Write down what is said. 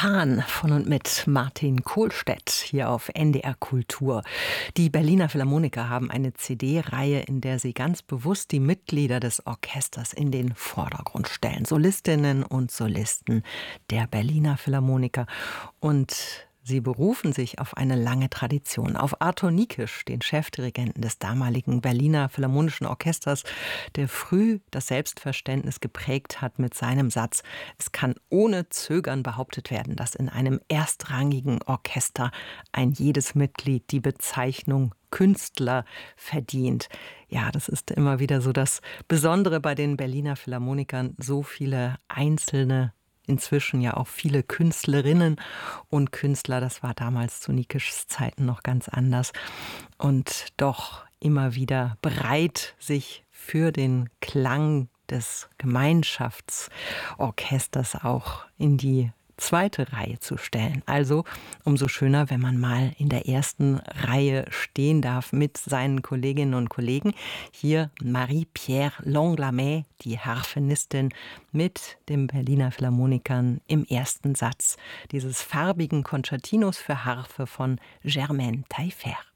Pan von und mit Martin Kohlstedt hier auf NDR Kultur. Die Berliner Philharmoniker haben eine CD-Reihe, in der sie ganz bewusst die Mitglieder des Orchesters in den Vordergrund stellen. Solistinnen und Solisten der Berliner Philharmoniker. Und sie berufen sich auf eine lange Tradition, auf Arthur Nikisch, den Chefdirigenten des damaligen Berliner Philharmonischen Orchesters, der früh das Selbstverständnis geprägt hat mit seinem Satz: Es kann ohne Zögern behauptet werden, dass in einem erstrangigen Orchester ein jedes Mitglied die Bezeichnung Künstler verdient. Ja, das ist immer wieder so das Besondere bei den Berliner Philharmonikern, so viele einzelne, inzwischen ja auch viele Künstlerinnen und Künstler. Das war damals zu Nikischs Zeiten noch ganz anders. Und doch immer wieder bereit, sich für den Klang des Gemeinschaftsorchesters auch in die zweite Reihe zu stellen. Also umso schöner, wenn man mal in der ersten Reihe stehen darf mit seinen Kolleginnen und Kollegen. Hier Marie-Pierre Langlamet, die Harfenistin, mit den Berliner Philharmonikern im ersten Satz dieses farbigen Concertinos für Harfe von Germaine Taillefer.